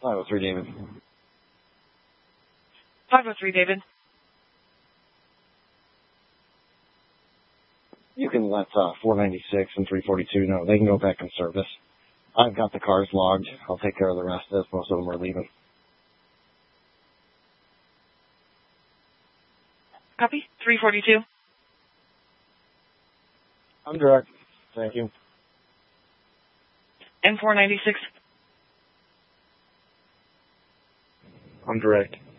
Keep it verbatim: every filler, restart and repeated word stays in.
five oh three, David. five oh three, David. You can let uh, four ninety-six and three forty-two know. They can go back in service. I've got the cars logged. I'll take care of the rest as most of them are leaving. Copy. three forty-two. I'm direct. Thank you. And four ninety-six. I'm direct.